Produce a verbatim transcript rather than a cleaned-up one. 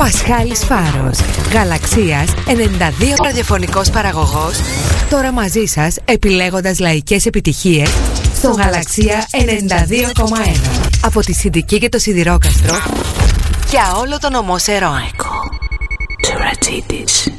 Πασχάλης Φάρος, Γαλαξίας ενενήντα δύο ραδιοφωνικός παραγωγός. Τώρα μαζί σας επιλέγοντας λαϊκές επιτυχίες στο Γαλαξία ενενήντα δύο κόμμα ένα. Από τη Συντική και το Σιδηρόκαστρο για όλο τον ομό Σερών. Michael Teratidis.